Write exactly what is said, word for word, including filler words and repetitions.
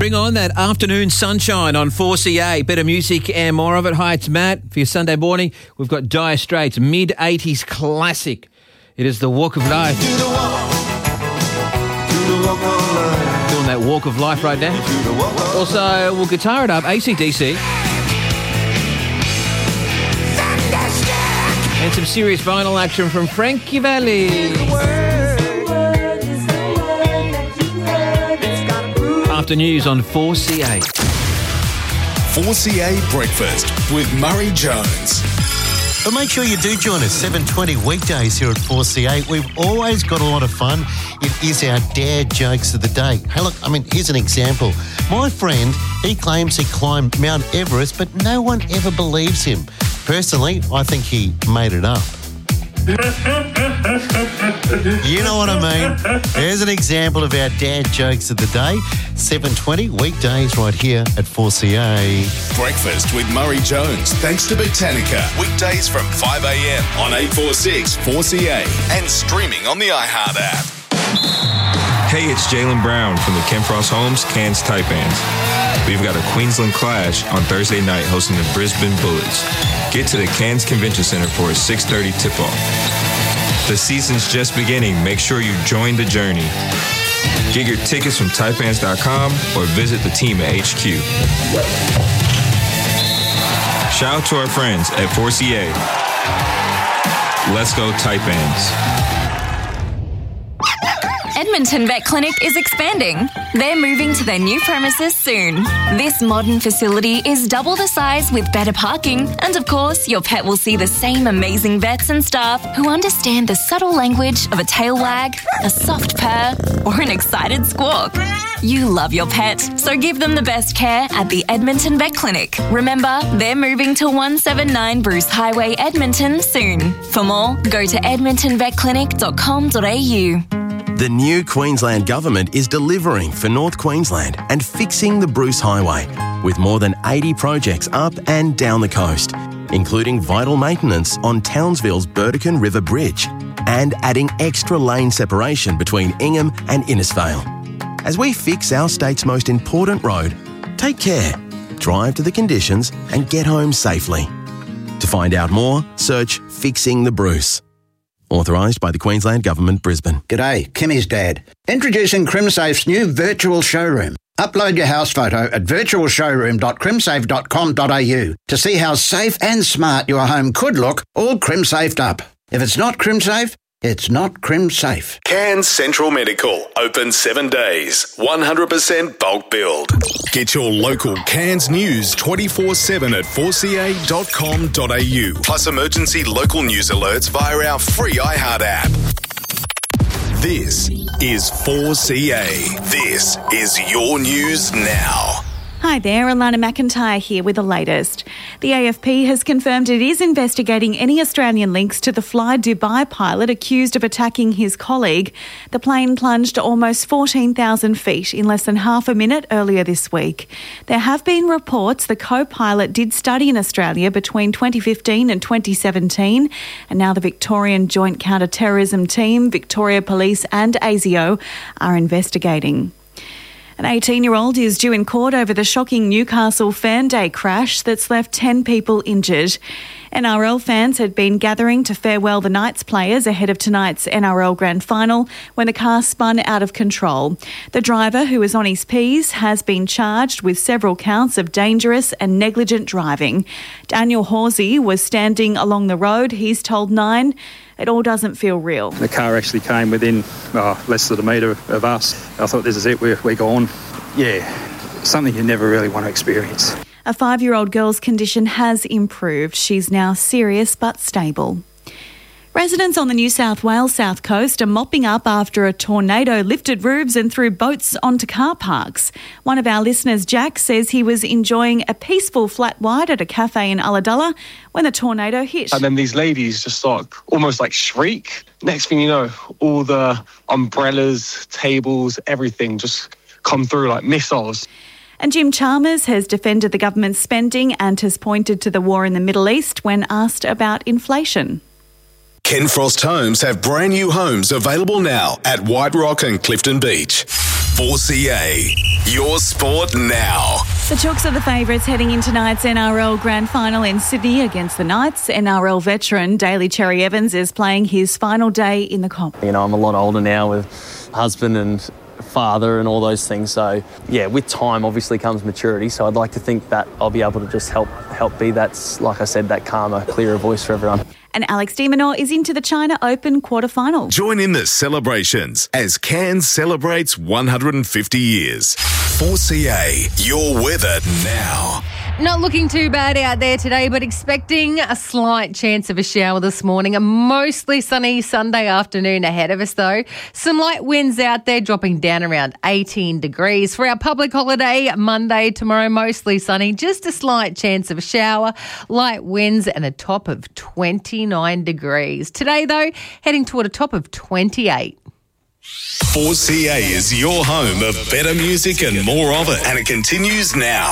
Bring on that afternoon sunshine on four C A. Better music and more of it. Hi, it's Matt. For your Sunday morning, we've got Dire Straits, mid-eighties classic. It is The Walk of Life. Do the walk, do the walk of life. Doing that walk of life right now. Do the walk of Also, we'll guitar it up, A C D C. And some serious vinyl action from Frankie Valli. After news on four C A. four C A Breakfast with Murray Jones. But make sure you do join us, seven twenty weekdays here at four C A. We've always got a lot of fun. It is our dad jokes of the day. Hey, look, I mean, here's an example. My friend, he claims he climbed Mount Everest, but no one ever believes him. Personally, I think he made it up. You know what I mean? Here's an example of our dad jokes of the day. seven twenty weekdays right here at four C A. Breakfast with Murray Jones, thanks to Botanica. Weekdays from five a.m. on eight forty-six four C A and streaming on the iHeart app. Hey, it's Jaylen Brown from the Ken Frost Homes Cairns Taipans. We've got a Queensland Clash on Thursday night hosting the Brisbane Bullets. Get to the Cairns Convention Centre for a six thirty tip-off. The season's just beginning. Make sure you join the journey. Get your tickets from taipans dot com or visit the team at H Q. Shout out to our friends at four C A. Let's go Taipans. Edmonton Vet Clinic is expanding. They're moving to their new premises soon. This modern facility is double the size with better parking, and of course, your pet will see the same amazing vets and staff who understand the subtle language of a tail wag, a soft purr, or an excited squawk. You love your pet, so give them the best care at the Edmonton Vet Clinic. Remember, they're moving to one seventy-nine Bruce Highway, Edmonton soon. For more, go to edmonton vet clinic dot com dot a u. The new Queensland Government is delivering for North Queensland and fixing the Bruce Highway with more than eighty projects up and down the coast, including vital maintenance on Townsville's Burdekin River Bridge and adding extra lane separation between Ingham and Innisfail. As we fix our state's most important road, take care, drive to the conditions and get home safely. To find out more, search Fixing the Bruce. Authorised by the Queensland Government, Brisbane. G'day, Kimmy's dad. Introducing CrimSafe's new virtual showroom. Upload your house photo at virtual showroom dot crimsafe dot com dot a u to see how safe and smart your home could look, all CrimSafed up. If it's not CrimSafe, it's not CrimSafe. Cairns Central Medical, open seven days, one hundred percent bulk build. Get your local Cairns news twenty-four seven at four c a dot com dot a u, plus emergency local news alerts via our free iHeart app. This is four C A. This is your news now. Hi there, Alana McIntyre here with the latest. The A F P has confirmed it is investigating any Australian links to the Fly Dubai pilot accused of attacking his colleague. The plane plunged almost fourteen thousand feet in less than half a minute earlier this week. There have been reports the co-pilot did study in Australia between twenty fifteen and twenty seventeen, and now the Victorian Joint Counter-Terrorism Team, Victoria Police and A S I O are investigating. An eighteen-year-old is due in court over the shocking Newcastle Fan Day crash that's left ten people injured. N R L fans had been gathering to farewell the Knights players ahead of tonight's N R L Grand Final when the car spun out of control. The driver, who was on his P's, has been charged with several counts of dangerous and negligent driving. Daniel Horsey was standing along the road. He's told Nine, it all doesn't feel real. The car actually came within uh, less than a metre of us. I thought, this is it, we're, we're gone. Yeah, something you never really want to experience. A five-year-old girl's condition has improved. She's now serious but stable. Residents on the New South Wales south coast are mopping up after a tornado lifted roofs and threw boats onto car parks. One of our listeners, Jack, says he was enjoying a peaceful flat white at a cafe in Ulladulla when the tornado hit. And then these ladies just like almost like shriek. Next thing you know, all the umbrellas, tables, everything just come through like missiles. And Jim Chalmers has defended the government's spending and has pointed to the war in the Middle East when asked about inflation. Ken Frost Homes have brand new homes available now at White Rock and Clifton Beach. four C A. Your sport now. The Chooks are the favourites heading into tonight's N R L Grand Final in Sydney against the Knights. N R L veteran Daly Cherry Evans is playing his final day in the comp. You know, I'm a lot older now with husband and father and all those things. So, yeah, with time obviously comes maturity. So I'd like to think that I'll be able to just help help be that, like I said, that calmer, clearer voice for everyone. And Alex de Minaur is into the China Open quarterfinal. Join in the celebrations as Cairns celebrates one hundred fifty years. four C A, your weather now. Not looking too bad out there today, but expecting a slight chance of a shower this morning. A mostly sunny Sunday afternoon ahead of us, though. Some light winds out there, dropping down around eighteen degrees. For our public holiday, Monday, tomorrow, mostly sunny. Just a slight chance of a shower, light winds, and a top of twenty-nine degrees. Today, though, heading toward a top of twenty-eight. four C A is your home of better music and more of it. And it continues now.